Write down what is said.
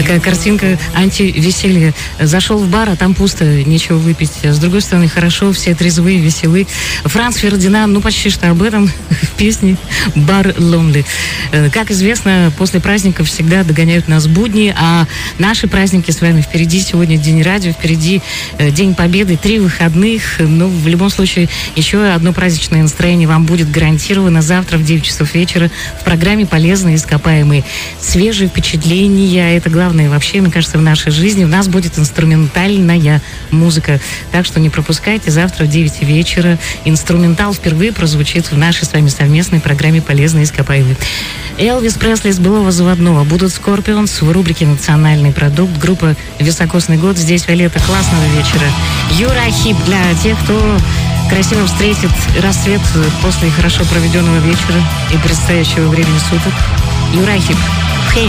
Такая картинка антивеселья. Зашел в бар, а там пусто, нечего выпить. С другой стороны, хорошо, все трезвые, веселы. Франц Фердинанд, ну почти что об этом в песне «Бар Лонли». Как известно, после праздников всегда догоняют нас будни, а наши праздники с вами впереди. Сегодня День радио, впереди День Победы, 3 выходных. Ну, в любом случае, еще одно праздничное настроение вам будет гарантировано завтра в 9 часов вечера в программе «Полезные ископаемые». Свежие впечатления, это главное вообще, мне кажется, в нашей жизни. У нас будет инструментальная музыка. Так что не пропускайте, завтра в 9 вечера инструментал впервые прозвучит в нашей с вами совместной программе «Полезные ископаемые». Элвис Пресли с былого заводного. Будут Скорпионс в рубрике «Национальный продукт». Группа «Високосный год». Здесь Виолетта. Классного вечера. Юра Хип для тех, кто красиво встретит рассвет после хорошо проведенного вечера и предстоящего времени суток. Юра Хип.